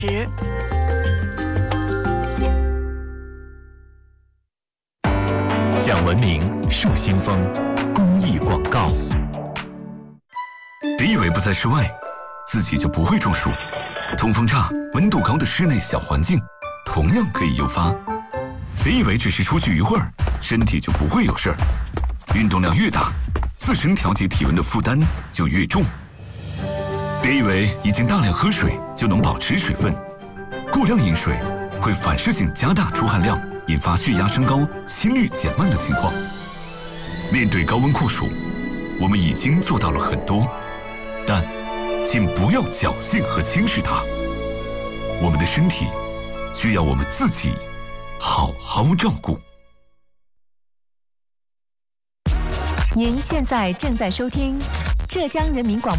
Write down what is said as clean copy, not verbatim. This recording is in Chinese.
讲文明树新风公益广告。 别以为不在室外，自己就不会中暑。通风差、温度高的室内小环境，同样可以诱发。别以为只是出去一会儿，身体就不会有事儿。运动量越大，自身调节体温的负担就越重。别以为已经大量喝水就能保持水分，过量饮水会反射性加大出汗量，引发血压升高、心率减慢的情况。面对高温酷暑，我们已经做到了很多，但请不要侥幸和轻视它。我们的身体需要我们自己好好照顾。 您现在正在收听浙江人民广播